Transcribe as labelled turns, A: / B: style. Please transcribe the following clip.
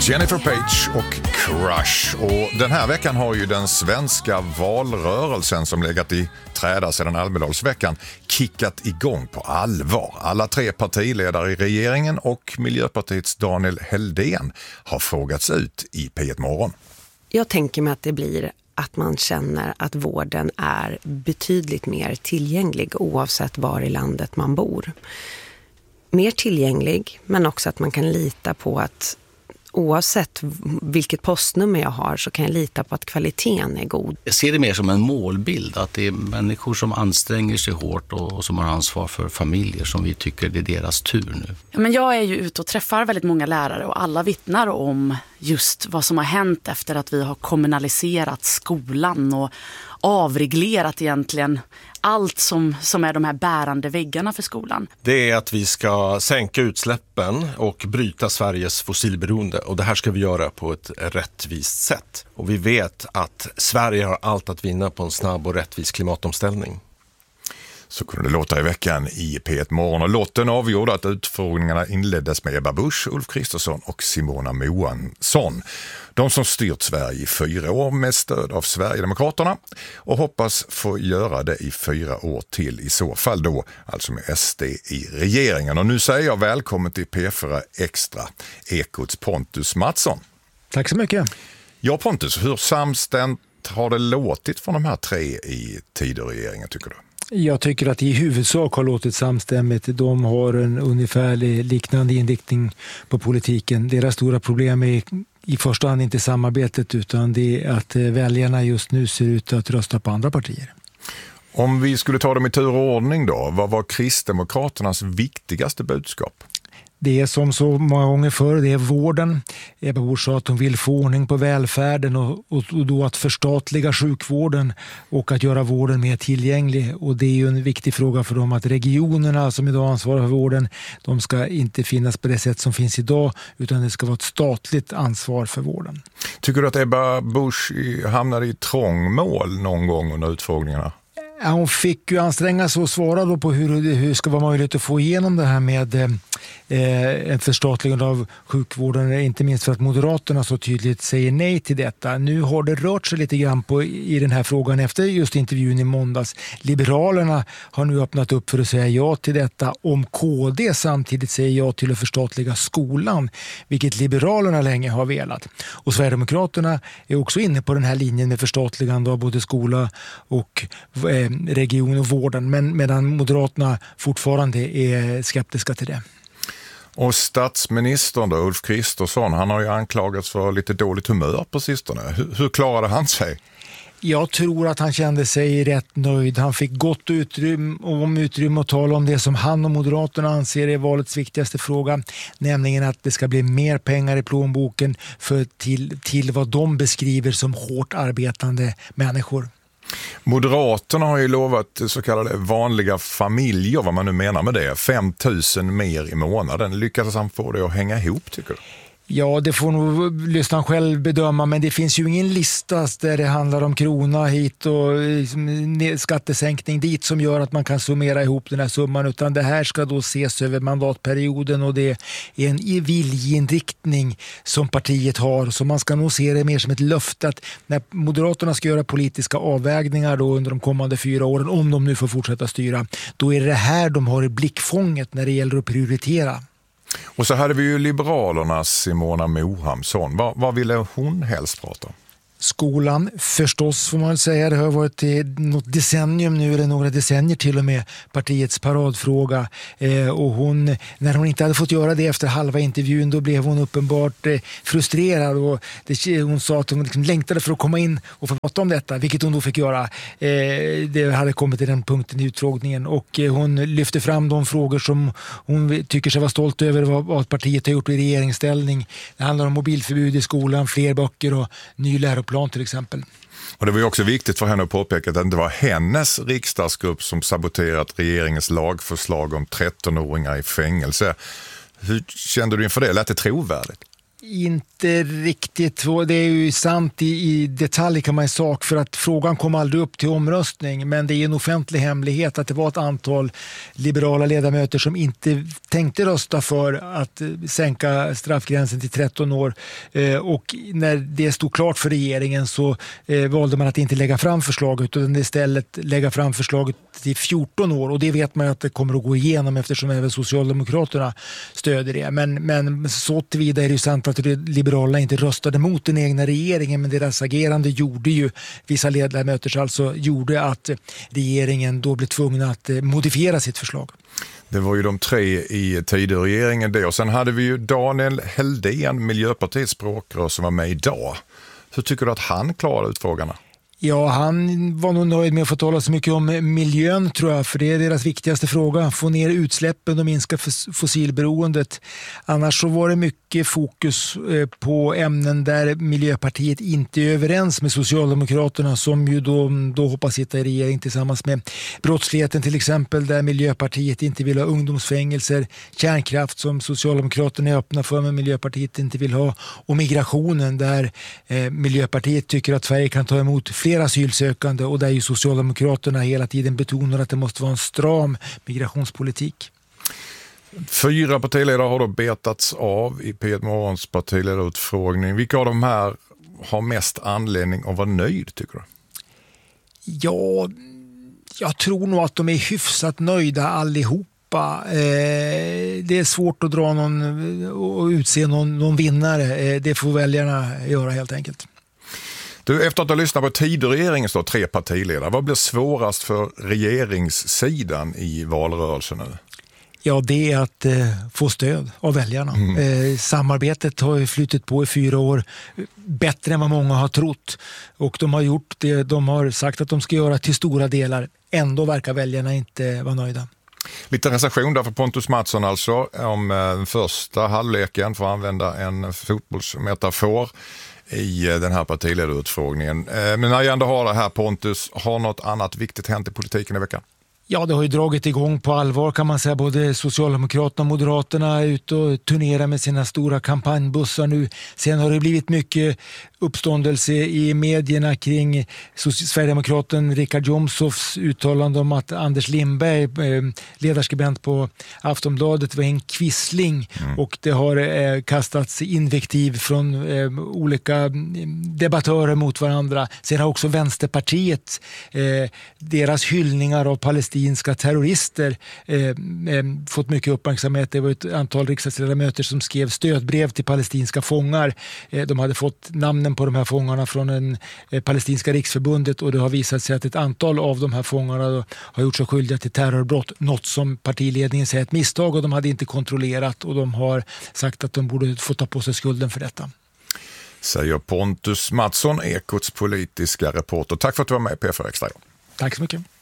A: Jennifer Page och Crush. Och den här veckan har ju den svenska valrörelsen som legat i träda sedan Almedalsveckan kickat igång på allvar. Alla tre partiledare i regeringen och Miljöpartiets Daniel Heldén har frågats ut i P1 Morgon.
B: Jag tänker mig att det blir att man känner att vården är betydligt mer tillgänglig oavsett var i landet man bor. Mer tillgänglig, men också att man kan lita på att oavsett vilket postnummer jag har så kan jag lita på att kvaliteten är god.
C: Jag ser det mer som en målbild, att det är människor som anstränger sig hårt och som har ansvar för familjer som vi tycker det är deras tur nu.
D: Ja, men jag är ju ute och träffar väldigt många lärare och alla vittnar om just vad som har hänt efter att vi har kommunaliserat skolan och avreglerat egentligen allt som är de här bärande väggarna för skolan.
E: Det är att vi ska sänka utsläppen och bryta Sveriges fossilberoende, och det här ska vi göra på ett rättvist sätt. Och vi vet att Sverige har allt att vinna på en snabb och rättvis klimatomställning.
A: Så kunde det låta i veckan i P1 Morgon, och lotten avgjorde att utfrågningarna inleddes med Ebba Busch, Ulf Kristersson och Simona Moansson. De som styrt Sverige i 4 år med stöd av Sverigedemokraterna och hoppas få göra det i 4 år till, i så fall då alltså med SD i regeringen. Och nu säger jag välkommen till P4 Extra, Ekots Pontus Mattsson.
F: Tack så mycket.
A: Ja Pontus, hur samstämt har det låtit från de här tre i Tidöregeringen tycker du?
F: Jag tycker att i huvudsak har låtit samstämmigt. De har en ungefär liknande inriktning på politiken. Deras stora problem är i första hand inte samarbetet, utan det är att väljarna just nu ser ut att rösta på andra partier.
A: Om vi skulle ta dem i tur och ordning då, vad var Kristdemokraternas viktigaste budskap?
F: Det är som så många gånger förr, det är vården. Ebba Busch sa att hon vill få ordning på välfärden och då att förstatliga sjukvården och att göra vården mer tillgänglig. Och det är ju en viktig fråga för dem att regionerna som idag ansvarar för vården, de ska inte finnas på det sätt som finns idag, utan det ska vara ett statligt ansvar för vården.
A: Tycker du att Ebba Busch hamnade i trångmål någon gång under utfrågningarna?
F: Ja, hon fick ju anstränga sig och svara då på hur det ska vara möjligt att få igenom det här med en förstatligande av sjukvården, inte minst för att Moderaterna så tydligt säger nej till detta. Nu har det rört sig lite grann i den här frågan efter just intervjun i måndags. Liberalerna har nu öppnat upp för att säga ja till detta om KD samtidigt säger ja till att förstatliga skolan, vilket Liberalerna länge har velat. Och Sverigedemokraterna är också inne på den här linjen med förstatligande av både skola och region och vården, men medan Moderaterna fortfarande är skeptiska till det.
A: Och statsministern då, Ulf Kristersson, han har ju anklagats för lite dåligt humör på sistone. Hur klarade han sig?
F: Jag tror att han kände sig rätt nöjd. Han fick gott utrymme att tala om det som han och Moderaterna anser är valets viktigaste fråga, nämligen att det ska bli mer pengar i plånboken till vad de beskriver som hårt arbetande människor.
A: Moderaterna har ju lovat så kallade vanliga familjer, vad man nu menar med det, 5 000 mer i månaden. Lyckades han få det att hänga ihop tycker du?
F: Ja, det får nog lyssnaren själv bedöma, men det finns ju ingen lista där det handlar om krona hit och skattesänkning dit som gör att man kan summera ihop den här summan, utan det här ska då ses över mandatperioden och det är en viljeinriktning som partiet har, så man ska nog se det mer som ett löfte att när Moderaterna ska göra politiska avvägningar då under de kommande 4 åren, om de nu får fortsätta styra, då är det här de har i blickfånget när det gäller att prioritera.
A: Och så hade vi ju Liberalernas Simona Moansson. Vad ville hon helst prata om?
F: Skolan förstås får man väl säga. Det har varit något decennium nu, eller några decennier till och med, partiets paradfråga. Och när hon inte hade fått göra det efter halva intervjun, då blev hon uppenbart frustrerad. Och hon sa att hon liksom längtade för att komma in och få prata om detta, vilket hon då fick göra. Det hade kommit till den punkten i utfrågningen. Och hon lyfte fram de frågor som hon tycker sig vara stolt över vad partiet har gjort i regeringsställning. Det handlar om mobilförbud i skolan, fler böcker och ny läroplan till exempel.
A: Och det var ju också viktigt för henne att påpeka att det inte var hennes riksdagsgrupp som saboterat regeringens lagförslag om 13-åringar i fängelse. Hur kände du inför det? Lät det trovärdigt?
F: Inte riktigt. Det är ju sant i detalj kan man säga, för att frågan kom aldrig upp till omröstning, men det är en offentlig hemlighet att det var ett antal liberala ledamöter som inte tänkte rösta för att sänka straffgränsen till 13 år, och när det stod klart för regeringen så valde man att inte lägga fram förslaget utan istället lägga fram förslaget till 14 år, och det vet man att det kommer att gå igenom eftersom även Socialdemokraterna stöder det. Men så tillvida är det ju sant att Liberalerna inte röstade mot den egna regeringen, men deras agerande gjorde ju, vissa ledamöter alltså, gjorde att regeringen då blev tvungen att modifiera sitt förslag.
A: Det var ju de 3 i Tidöregeringen det, och sen hade vi ju Daniel Heldén, Miljöpartiets språkrör, som var med idag. Hur tycker du att han klarade ut frågorna? Ja, han var nog nöjd med att få tala så mycket om miljön, tror jag, för det är deras viktigaste fråga. Få ner utsläppen och minska fossilberoendet. Annars så var det mycket fokus på ämnen där Miljöpartiet inte är överens med Socialdemokraterna, som ju då hoppas sitta i regering tillsammans med brottsligheten till exempel, där Miljöpartiet inte vill ha ungdomsfängelser, kärnkraft som Socialdemokraterna är öppna för men Miljöpartiet inte vill ha, och migrationen där Miljöpartiet tycker att Sverige kan ta emot fler asylsökande, och där ju Socialdemokraterna hela tiden betonar att det måste vara en stram migrationspolitik. 4 partiledare har då betats av i P1 Morgons partiledarutfrågning. Vilka av de här har mest anledning att vara nöjd, tycker du? Ja, jag tror nog att de är hyfsat nöjda allihopa. Det är svårt att dra någon och utse någon vinnare. Det får väljarna göra helt enkelt. Du, efter att ha lyssnat på Tidöregeringen står 3 partiledare. Vad blir svårast för regeringssidan i valrörelsen nu? Ja, det är att få stöd av väljarna. Samarbetet har ju flyttat på i 4 år, bättre än vad många har trott. Och de har gjort det de har sagt att de ska göra till stora delar. Ändå verkar väljarna inte vara nöjda. Lite recension där för Pontus Mattsson alltså om den första halvleken, för att använda en fotbollsmetafor i den här partiledarutfrågningen. Men när jag ändå har det här, Pontus, har något annat viktigt hänt i politiken i veckan? Ja, det har ju dragit igång på allvar kan man säga. Både Socialdemokraterna och Moderaterna är ute och turnerar med sina stora kampanjbussar nu. Sen har det blivit mycket uppståndelse i medierna kring Sverigedemokraten Richard Jomshofs uttalande om att Anders Lindberg, ledarskribent på Aftonbladet, var en kvissling. Och det har kastats invektiv från olika debattörer mot varandra. Sen har också Vänsterpartiet deras hyllningar av palestinska terrorister fått mycket uppmärksamhet. Det var ett antal riksdagsledamöter som skrev stödbrev till palestinska fångar. De hade fått namnen på de här fångarna från en palestinska riksförbundet, och det har visat sig att ett antal av de här fångarna har gjort sig skyldiga till terrorbrott, något som partiledningen säger ett misstag, och de hade inte kontrollerat, och de har sagt att de borde få ta på sig skulden för detta. Säger Pontus Mattsson, Ekots politiska reporter. Tack för att du var med i P4 Extra. Tack så mycket.